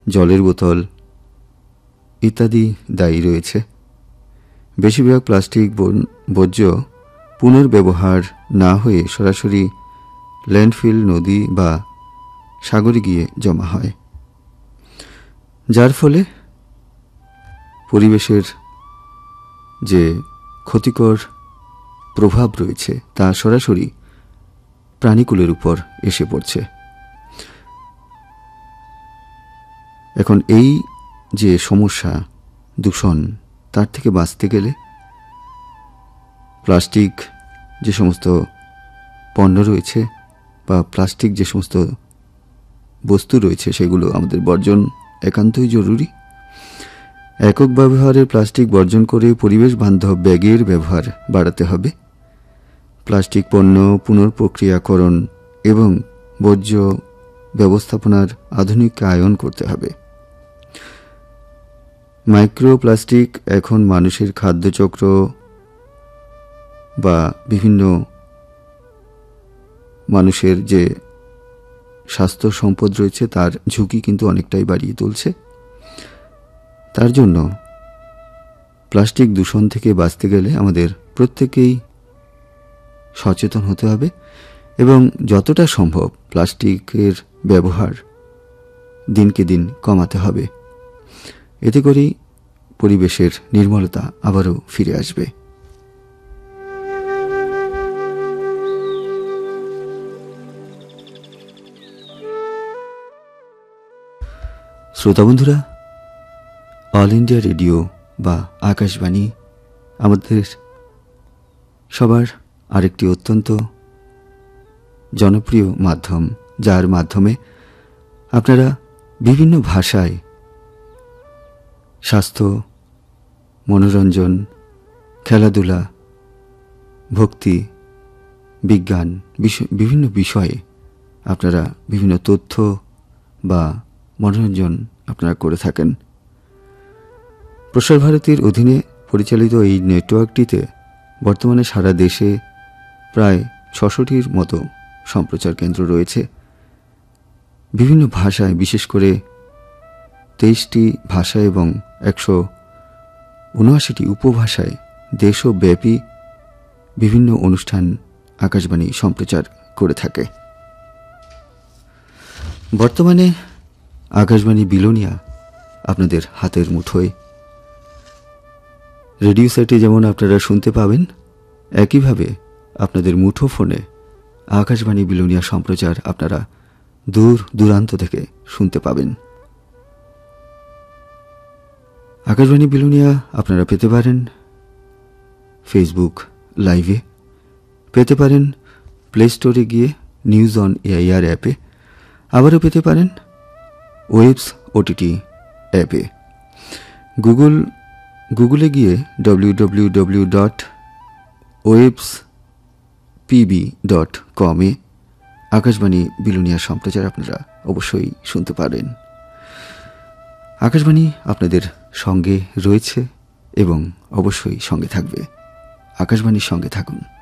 জলের বোতল ইত্যাদি দায়ী রয়েছে। বেশিরভাগ প্লাস্টিক বর্জ্য পুনর্ব্যবহার না হয়ে সরাসরি ল্যান্ডফিল, নদী বা সাগরে গিয়ে জমা হয়, যার ফলে পরিবেশের যে ক্ষতিকর প্রভাব রয়েছে তা সরাসরি প্রাণীকুলের উপর এসে পড়ছে। এখন এই যে সমস্যা দূষণ, তার থেকে বাঁচতে গেলে প্লাস্টিক যে সমস্ত পণ্য রয়েছে বা প্লাস্টিক যে সমস্ত বস্তু রয়েছে সেগুলো আমাদের বর্জন একান্তই জরুরি। একক ব্যবহারের প্লাস্টিক বর্জন করে পরিবেশ বান্ধব ব্যাগের ব্যবহার বাড়াতে হবে। প্লাস্টিক পণ্য পুনঃপ্রক্রিয়াকরণ এবং বর্জ্য ব্যবস্থাপনার আধুনিকায়ন করতে হবে। মাইক্রোপ্লাস্টিক এখন মানুষের খাদ্যচক্র বা বিভিন্ন মানুষের যে স্বাস্থ্য সম্পদ রয়েছে তার ঝুঁকি কিন্তু অনেকটাই বাড়িয়ে তুলছে। তার জন্য প্লাস্টিক দূষণ থেকে বাঁচতে গেলে আমাদের প্রত্যেকেই সচেতন হতে হবে এবং যতটা সম্ভব প্লাস্টিকের ব্যবহার দিনকে দিন কমাতে হবে। এতে করেই পরিবেশের নির্মলতা আবারও ফিরে আসবে। শ্রোতা বন্ধুরা, অল ইন্ডিয়া রেডিও বা আকাশবাণী আমাদের সবার আরেকটি অত্যন্ত জনপ্রিয় মাধ্যম, যার মাধ্যমে আপনারা বিভিন্ন ভাষায় স্বাস্থ্য, মনোরঞ্জন, খেলাধুলা, ভক্তি, বিজ্ঞান বিভিন্ন বিষয়ে আপনারা বিভিন্ন তথ্য বা মনোরঞ্জন আপনারা করে থাকেন। প্রসার ভারতীর অধীনে পরিচালিত এই নেটওয়ার্কটিতে বর্তমানে সারা দেশে প্রায় ৬০০টির মতো সম্প্রচার কেন্দ্র রয়েছে। বিভিন্ন ভাষায়, বিশেষ করে ২৩টি ভাষা এবং ১৭৯টি উপভাষায় দেশব্যাপী বিভিন্ন অনুষ্ঠান আকাশবাণী সম্প্রচার করে থাকে। বর্তমানে আকাশবাণী বিলোনিয়া আপনাদের হাতের মুঠোয়। রেডিও সেটে যেমন আপনারা শুনতে পাবেন, একইভাবে আপনাদের মুঠোফোনে আকাশবাণী বিলোনিয়া সম্প্রচার আপনারা দূর দূরান্ত থেকে শুনতে পাবেন। আকাশবাণী বিলোনিয়া আপনারা পেতে পারেন ফেসবুক লাইভে, পেতে পারেন প্লে স্টোরে গিয়ে নিউজ অন এআইআর অ্যাপে, আবারও পেতে পারেন ওয়েবস ওটিটি অ্যাপে। গুগলে গিয়ে www.webspb.com এ আকাশবাণী বিলোনিয়া সম্প্রচার আপনারা অবশ্যই শুনতে পারেন। আকাশবাণী আপনাদের সঙ্গে রয়েছে এবং অবশ্যই সঙ্গে থাকবে। আকাশবাণীর সঙ্গে থাকুন।